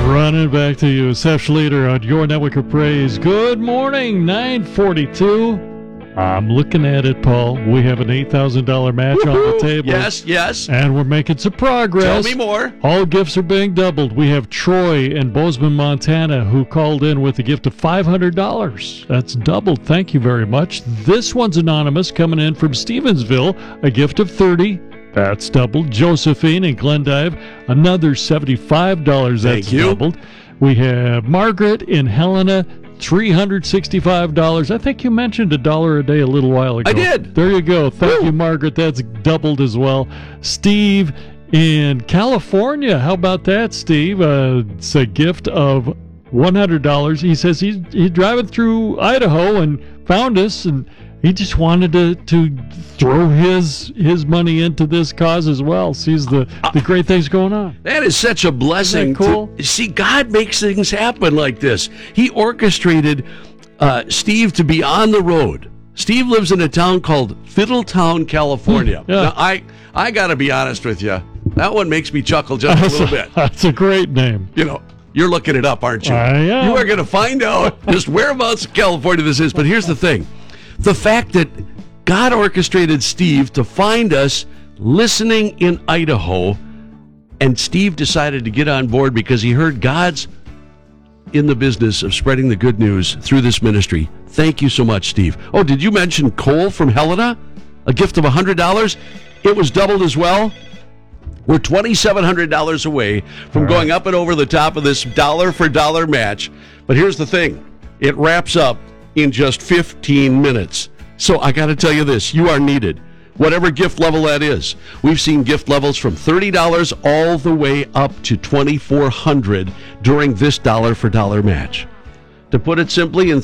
Running back to you, Seth Schleter on your network of praise. Good morning, 9:42. I'm looking at it, Paul. We have an $8,000 match on the table. Yes. And we're making some progress. Tell me more. All gifts are being doubled. We have Troy in Bozeman, Montana, who called in with a gift of $500. That's doubled. Thank you very much. This one's anonymous, coming in from Stevensville, a gift of $30. That's doubled. Josephine in Glendive, another $75. That's doubled. We have Margaret in Helena, $365. I think you mentioned $1 a day a little while ago. I did. There you go. Thank you, Margaret. That's doubled as well. Steve in California. How about that, Steve? It's a gift of $100. He says he's driving through Idaho and found us, and he just wanted to throw his money into this cause as well. Sees the great things going on. That is such a blessing. Isn't that cool? See, God makes things happen like this. He orchestrated Steve to be on the road. Steve lives in a town called Fiddletown, California. Yeah. Now, I got to be honest with you. That one makes me chuckle just a little bit. That's a great name. You know, you're looking it up, aren't you? I am. You are going to find out just whereabouts in California this is. But here's the thing. The fact that God orchestrated Steve to find us listening in Idaho, and Steve decided to get on board because he heard God's in the business of spreading the good news through this ministry. Thank you so much, Steve. Oh, did you mention Cole from Helena? A gift of $100? It was doubled as well. We're $2,700 away from going up and over the top of this dollar-for-dollar match. But here's the thing. It wraps up in just 15 minutes. So I got to tell you this, you are needed. Whatever gift level that is. We've seen gift levels from $30 all the way up to $2,400 during this dollar-for-dollar match. To put it simply, in